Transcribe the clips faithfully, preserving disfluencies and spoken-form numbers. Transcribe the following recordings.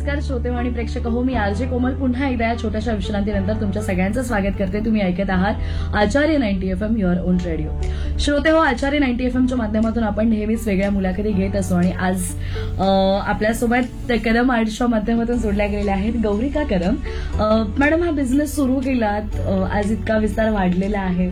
नमस्कार श्रोते आणि प्रेक्षक हो, मी आरजे कोमल पुन्हा एकदा या छोट्याशा विश्रांतीनंतर तुमच्या सगळ्यांचं स्वागत करते. तुम्ही ऐकत आहात आचार्य ninety F am your on radio. श्रोते हो, आचार्य नाईन्टी एफ एमच्या माध्यमातून आपण नेहमीच वेगळ्या मुलाखती घेत असतो आणि आज आपल्यासोबत कदम आर्ट्सच्या माध्यमातून जोडल्या गेलेल्या आहेत गौरिका कदम. मॅडम, हा बिझनेस सुरू केलात, आज इतका विस्तार वाढलेला आहे.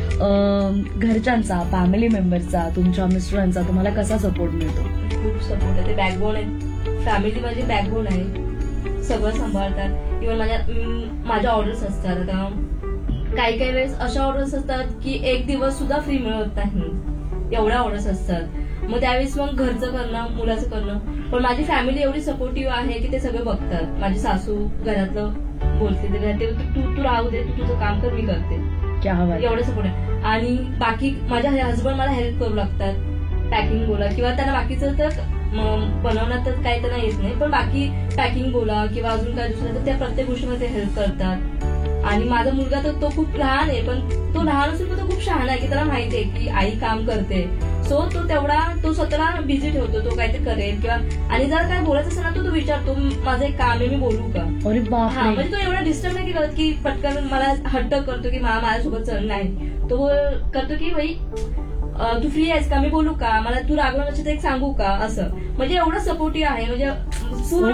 घरच्यांचा, फॅमिली मेंबरचा, तुमच्या मिस्टरांचा तुम्हाला कसा सपोर्ट मिळतो? खूप सपोर्ट आहे. ते बॅकबोन आहे. फॅमिली माझी बॅकबोन आहे. सगळं सांभाळतात. इव्हन माझ्या माझ्या ऑर्डर्स असतात. आता काही काही वेळेस अशा ऑर्डर्स असतात की एक दिवस सुद्धा फ्री मिळत नाही, एवढ्या ऑर्डर्स असतात. मग त्यावेळेस मग घरचं करणं, मुलाचं करणं. पण माझी फॅमिली एवढी सपोर्टिव्ह आहे की ते सगळं बघतात. माझी सासू घरातलं बोलते, ते तू तू राहू दे, तू तुझं काम कर, मी करते. एवढं सपोर्ट आहे. आणि बाकी माझ्या हसबंड मला हेल्प करू लागतात. पॅकिंग बोला किंवा त्यांना बाकीचं तर बनवण्यात तर काही त्यांना येत नाही, पण बाकी पॅकिंग बोला किंवा अजून काय दुसरं तर त्या प्रत्येक गोष्टीमध्ये हेल्प करतात. आणि माझा मुलगा तर तो खूप लहान आहे, पण तो लहान असून पण तो खूप शहाण आहे की त्याला माहिती आहे की आई काम करते. सो तो तेवढा तो स्वतःला बिझी ठेवतो, तो काहीतरी करेल किंवा आणि जर काय बोलायचं असेल ना तो तो विचारतो, माझं एक काम आहे, मी बोलू का? हा, म्हणजे तो एवढा डिस्टर्ब नाही करत की पटकन मला हट्ट करतो की मा माझ्यासोबत चल. नाही, तो करतो की भाई तू फ्री आहेस का, मी बोलू का, मला तू रागवलं नसेल तर एक सांगू का, असं. म्हणजे एवढं सपोर्टिव्ह आहे. म्हणजे फुल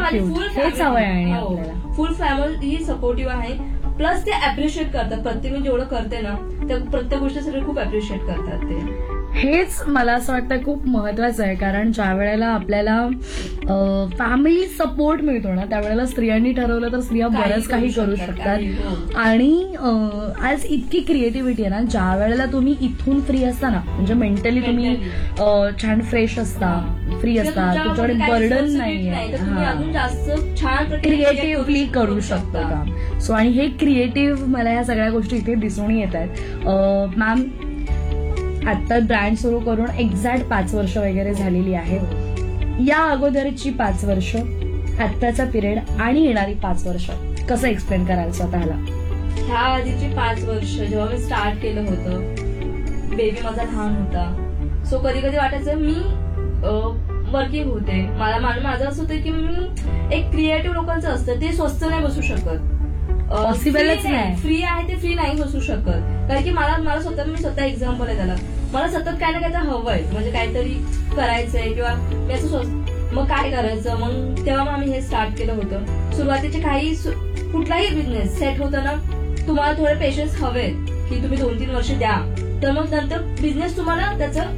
फुल फुल फॅमिली ही सपोर्टिव्ह आहे. प्लस ते अप्रिशिएट करतात. प्रत्येक मी जेवढं करते ना त्या प्रत्येक गोष्टीसाठी खूप अप्रिशिएट करतात ते. हेच मला असं वाटतं खूप महत्वाचं आहे, कारण ज्या वेळेला आपल्याला फॅमिली सपोर्ट मिळतो ना त्यावेळेला स्त्रियांनी ठरवलं तर स्त्रिया बरंच काही करू शकतात. आणि आज इतकी क्रिएटिव्हिटी आहे ना, ज्या वेळेला तुम्ही इथून फ्री असता ना, म्हणजे मेंटली तुम्ही छान फ्रेश असता, फ्री असता, तुमच्याकडे बर्डन नाहीये, जास्त छान क्रिएटिव्हली करू शकता काम. सो आणि हे क्रिएटिव्ह मला या सगळ्या गोष्टी इथे दिसून येत आहेत. मॅम, आता ब्रँड सुरू करून एक्झॅक्ट पाच वर्ष वगैरे झालेली आहेत. या अगोदरची पाच वर्ष, आत्ताचा पिरियड आणि येणारी पाच वर्ष कसं एक्सप्लेन कराल स्वतःला? ह्या आधीची पाच वर्ष जेव्हा मी स्टार्ट केलं होतं, बेबी माझा लहान होता. सो कधी कधी वाटायचं मी वर्किंग होते. मला माझं असं होतं की मी एक क्रिएटिव्ह लोकांचं असतं ते स्वस्त नाही बसू शकत. पॉसिबलच नाही. फ्री आहे ते फ्री नाही बसू शकत. कारण की मला मला स्वतः मी स्वतः एक्झाम्पल आहे त्याला. मला सतत काय ना काय हवंय, म्हणजे काहीतरी करायचंय किंवा मी असं मग काय करायचं. मग तेव्हा मग आम्ही हे स्टार्ट केलं होतं. सुरुवातीचे काही कुठलाही बिझनेस सेट होतं ना, तुम्हाला थोडे पेशन्स हवे की तुम्ही दोन तीन वर्ष द्या, तर मग नंतर बिझनेस तुम्हाला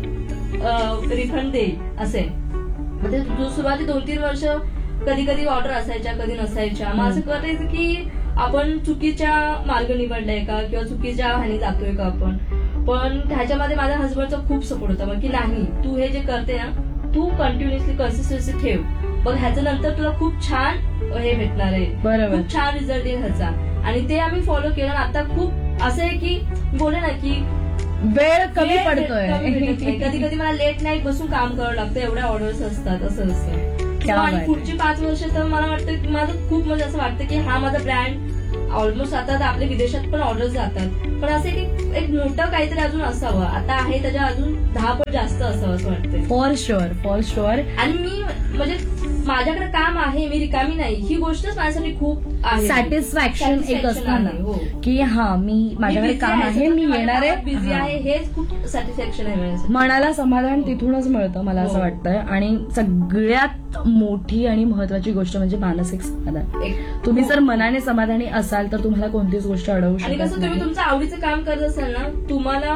त्याचं रिफंड देईल असे. म्हणजे सुरुवाती दोन तीन वर्ष कधी कधी ऑर्डर असायच्या, कधी नसायच्या. मग असं वाटायचं की आपण चुकीच्या मार्ग निवडलाय का किंवा चुकीच्या ह्याने जातोय का आपण. पण ह्याच्यामध्ये माझ्या हसबंडचा खूप सपोर्ट होता की नाही, तू हे जे करते ना तू कंटिन्युअसली कन्सिस्टन्सी ठेव, बघ ह्याच्या नंतर तुला खूप छान हे भेटणार आहे. बरोबर, खूप छान रिझल्ट येईल ह्याचा. आणि ते आम्ही फॉलो केलं. आता खूप असं आहे की बोले ना की वेळ कमी पडतोय. कधी कधी मला लेट नाईट बसून काम करावं लागतं, एवढ्या ऑर्डर्स असतात, असं असतं. आणि पुढची पाच वर्ष तर मला वाटतं की माझं खूप म्हणजे असं वाटतं की हा माझा ब्रँड ऑलमोस्ट आता आपल्या विदेशात पण ऑर्डर्स जातात, पण असं की एक मोठं काहीतरी अजून असावं. आता आहे त्याच्या अजून दहा पट जास्त असावं असं वाटतं. For sure, for sure. आणि मी म्हणजे माझ्याकडे काम आहे, मी रिकामी नाही, ही गोष्टच माझ्यासाठी खूप आहे. सॅटिस्फॅक्शन एक असतं ना की हा मी माझ्याकडे काम आहे, मी येणार आहे, बिझी आहे, हेच खूप सॅटिस्फॅक्शन आहे. मनाला समाधान तिथूनच मिळतं मला असं वाटतंय. आणि सगळ्यात मोठी आणि महत्वाची गोष्ट म्हणजे मानसिक समाधान. तुम्ही जर मनाने समाधानी असाल तर तुम्हाला कोणतीच गोष्ट अडवू शकत नाही. आणि कसं तुम्ही तुमचं आवडीचं काम करत असाल ना, तुम्हाला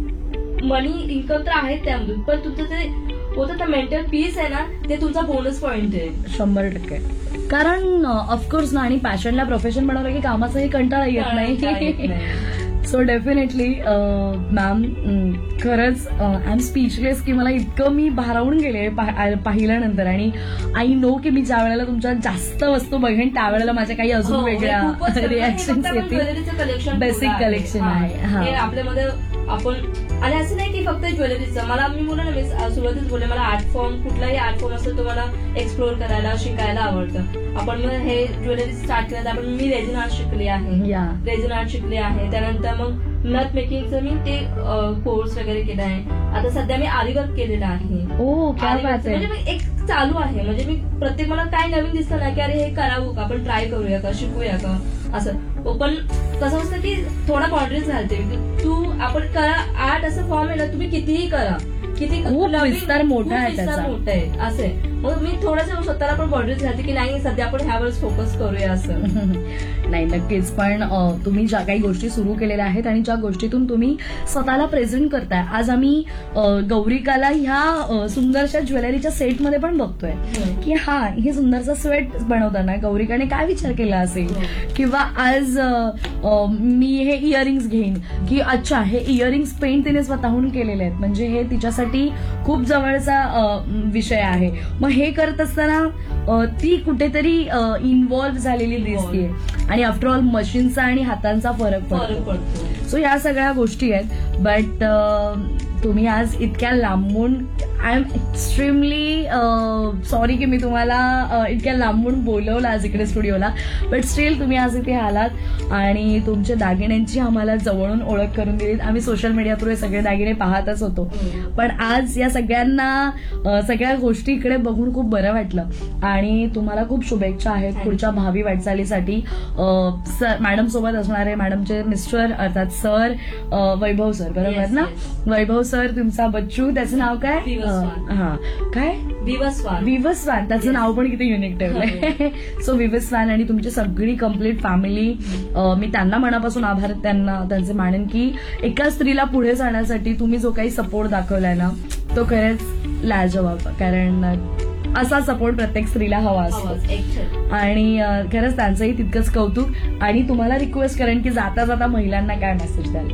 मनी इन्कम तर आहे त्यामधून, पण तुमचं ते होतं तर मेंटल पीस आहे ना, ते तुमचा बोनस पॉइंट आहे. शंभर टक्के. कारण ऑफकोर्स ना, आणि पॅशनला प्रोफेशन बनवलं की कामाचाही कंटाळा येत नाही. सो डेफिनेटली मॅम, खरंच आय एम स्पीचलेस की मला इतकं मी भारावून गेले पाहिल्यानंतर. आणि आय नो की मी ज्या वेळेला तुमच्या जास्त वस्तू बघेन त्यावेळेला माझ्या काही अजून वेगळ्या रिॲक्शन येतील. बेसिक कलेक्शन आहे आपल्यामध्ये आपण. आणि असं नाही की फक्त ज्वेलरीचं. मला मी बोलले ना, मी सुरुवातीच बोलले मला आर्ट फॉर्म, कुठलाही आर्ट फॉर्म असतो तो मला एक्सप्लोर करायला शिकायला आवडतं. आपण मग हे ज्वेलरी स्टार्ट केलं, आपण मी रेझिन आर्ट शिकली आहे, रेझिन आर्ट शिकले आहे. त्यानंतर मग नथ मेकिंगचं मी ते कोर्स वगैरे केला आहे. आता सध्या मी आरी वर्क केलेला आहे. ओ, क्या बात आहे. म्हणजे एक चालू आहे. म्हणजे मी प्रत्येक मला काय नवीन दिसतं ना की अरे हे करावं का, आपण ट्राय करूया का, शिकूया का असं. पण कसं असतं की थोडा बाउंड्रीज घालते की तू आपण करा. आर्ट असं फॉर्म आहे ना, तुम्ही कितीही करा, किती खूप नवीन- विस्तार मोठा आहे खूप विस्तार त्याचा. मोठा आहे असं आहे. मग मी थोडंसं स्वतःला पण बाउंड्रीज घालते की नाही सध्या आपण ह्यावरच फोकस करूया असं. नाही नक्कीच. पण अ, तुम्ही ज्या काही गोष्टी सुरू केलेल्या आहेत आणि ज्या गोष्टीतून तुम्ही स्वतःला प्रेझेंट करताय, आज आम्ही अ, गौरिकाला ह्या अ, सुंदरशा ज्वेलरीच्या सेटमध्ये पण बघतोय की हा हे सुंदरसा स्वेट बनवताना गौरिकाने काय विचार केला असेल, किंवा आज अ, अ, मी हे इयरिंग्स घेईन, की अच्छा हे इयरिंग्स पेंट तिने स्वतःहून केलेले आहेत, म्हणजे हे तिच्यासाठी खूप जवळचा अ, विषय आहे. मग हे करत असताना अ, ती कुठेतरी इन्व्हॉल्व्ह झालेली दिसतीये. आणि आफ्टरऑल मशीनचा आणि हातांचा फरक फरक पडतो. पडतो. सो या सगळ्या गोष्टी आहेत. बट तुम्ही आज इतक्या लांबून, आय एम एक्स्ट्रीमली सॉरी की मी तुम्हाला अ, इतक्या लांबून बोलवलं आज इकडे स्टुडिओला, बट स्टील तुम्ही आज इथे आलात आणि तुमच्या दागिन्यांची आम्हाला जवळून ओळख करून दिलीत. आम्ही सोशल मीडिया थ्रू हे सगळे दागिने पाहतच होतो, पण आज या सगळ्यांना अ, सगळ्या गोष्टी इकडे बघून खूप बरं वाटलं. आणि तुम्हाला खूप शुभेच्छा आहेत पुढच्या भावी वाटचालीसाठी. अ, सर मॅडम सोबत असणारे मॅडमचे मिस्टर अर्थात सर अ, वैभव सर, बरोबर Yes, ना? yes. वैभव सर, तुमचा बच्चू, त्याचं नाव काय? विवस्वान. अ, हा काय दिवसवान. विवस्वान, त्याचं Yes. नाव पण किती युनिक ठेवलंय. सो विवस्वान आणि तुमची सगळी कम्प्लीट फॅमिली, मी त्यांना मनापासून आभार त्यांना त्यांचे मानेन की एका स्त्रीला पुढे जाण्यासाठी तुम्ही जो काही सपोर्ट दाखवलाय ना, तो खरंच लाजवाब. कारण असा सपोर्ट प्रत्येक स्त्रीला हवा असतो. आवाज, एक आणि अ, खरंच त्यांचंही तितकंच कौतुक. आणि तुम्हाला रिक्वेस्ट करेन की जाता जाता महिलांना काय मेसेज द्याल?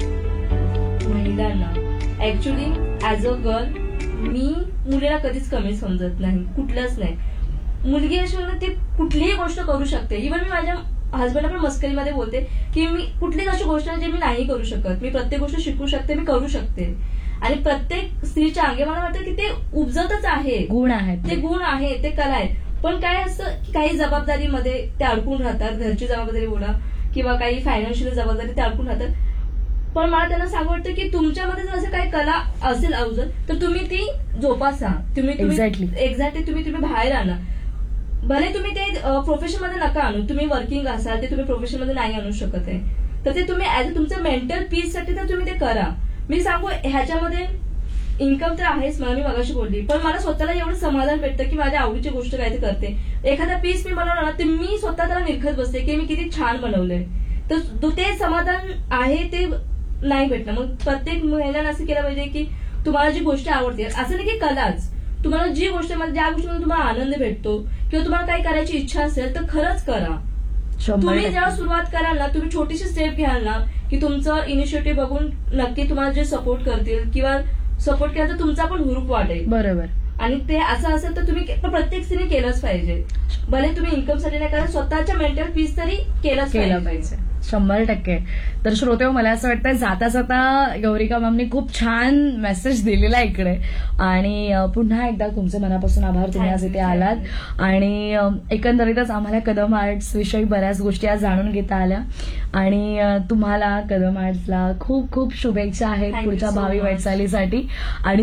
महिलांना ऍक्च्युली ऍज अ गर्ल मी मुलीला कधीच कमी समजत नाही, कुठलंच नाही. मुलगी अशी म्हणजे ती कुठलीही गोष्ट करू शकते. इव्हन मी माझ्या हसबंडला पण मस्करीमध्ये बोलते की मी कुठलीच अशी गोष्ट आहे जी मी नाही करू शकत. मी प्रत्येक गोष्ट शिकू शकते, मी करू शकते. आणि प्रत्येक स्त्रीच्या अंगे मला वाटतं की ते उपजतच आहे, गुण आहेत ते गुण आहे, ते कला आहे. पण काय असतं की काही जबाबदारीमध्ये ते अडकून राहतात, घरची जबाबदारी बोला किंवा काही फायनान्शियल जबाबदारी ते अडकून राहतात. पण मला त्यांना सांगू वाटतं की तुमच्यामध्ये जर असं काही कला असेल अवजड तर तुम्ही ती जोपासा. तुम्ही Exactly. एक्झॅक्टली तुम्ही तुम्ही बाहेर आणा. भले तुम्ही ते प्रोफेशन मध्ये नका आणू, तुम्ही वर्किंग असाल ते तुम्ही प्रोफेशन मध्ये नाही आणू शकत आहे, तर ते तुम्ही ऍज अ तुमचं मेंटल पीस साठी तर तुम्ही ते करा. मी सांगू ह्याच्यामध्ये इन्कम तर आहेच, मला मी मगाशी बोलली, पण मला स्वतःला एवढं समाधान भेटतं की माझ्या आवडीची गोष्ट काय ते करते. एखादा पीस मी बनवला ना, ते मी स्वतः त्याला निरखत बसते की मी किती छान बनवलंय. तर ते समाधान आहे ते नाही भेटलं. मग प्रत्येक महिलांना असं केलं पाहिजे की तुम्हाला जी गोष्ट आवडते, असं नाही की कलाच, तुम्हाला जी गोष्ट ज्या गोष्टीमध्ये तुम्हाला आनंद भेटतो किंवा तुम्हाला काही करायची इच्छा असेल तर खरंच करा. शंभर तुम्ही टक्के. जेव्हा सुरुवात कराल ना, तुम्ही छोटीशी स्टेप घ्याल ना, की तुमचं इनिशिएटिव्ह बघून नक्की तुम्हाला जे सपोर्ट करतील किंवा सपोर्ट केला तर तुमचा पण हुरूप वाढेल. बरोबर. आणि ते असं असेल तर तुम्ही के- प्रत्येक स्त्रीने केलंच पाहिजे. भले तुम्ही इन्कमसाठी नाही करा, स्वतःच्या मेंटल पीस तरी केलंच केलं पाहिजे. शंभर टक्के. तर श्रोते, मला असं वाटतं जाता जाता गौरिका मॅमनी खूप छान मेसेज दिलेला आहे इकडे. आणि अ, पुन्हा एकदा तुमचे मनापासून आभार, तुम्ही आज इथे आलात. आणि अ, एकंदरीतच आम्हाला कदम आर्ट्स विषयी बऱ्याच गोष्टी आज जाणून घेता आल्या. आणि अ, तुम्हाला कदम आर्ट्सला खूप खूप शुभेच्छा आहेत Thank you पुढच्या so भावी much. वाटचालीसाठी. आणि